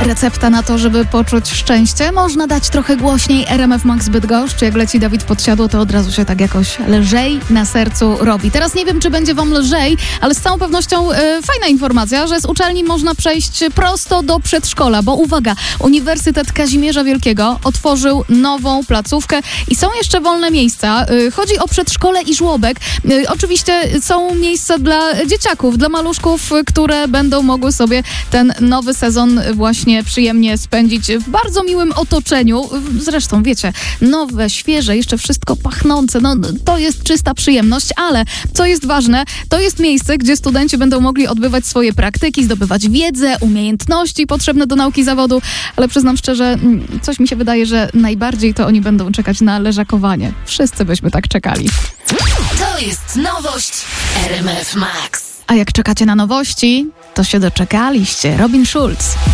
recepta na to, żeby poczuć szczęście? Można dać trochę głośniej RMF Max Bydgoszcz. Jak leci Dawid Podsiadło, to od razu się tak jakoś lżej na sercu robi. Teraz nie wiem, czy będzie wam lżej, ale z całą pewnością fajna informacja, że z uczelni można przejść prosto do przedszkola, bo uwaga, Uniwersytet Kazimierza Wielkiego otworzył nową placówkę i są jeszcze wolne miejsca. Chodzi o przedszkole i żłobek. Oczywiście są miejsca dla dzieciaków, dla maluszków, które będą mogły sobie ten nowy sezon właśnie przyjemnie spędzić w bardzo miłym otoczeniu. Zresztą wiecie, nowe, świeże, jeszcze wszystko pachnące, no to jest czysta przyjemność, ale co jest ważne, to jest miejsce, gdzie studenci będą mogli odbywać swoje praktyki, zdobywać wiedzę, umiejętności potrzebne do nauki zawodu, ale przyznam szczerze, coś mi się wydaje, że najbardziej to oni będą czekać na leżakowanie. Wszyscy byśmy tak czekali. To jest nowość RMF Max. A jak czekacie na nowości, to się doczekaliście. Robin Schulz.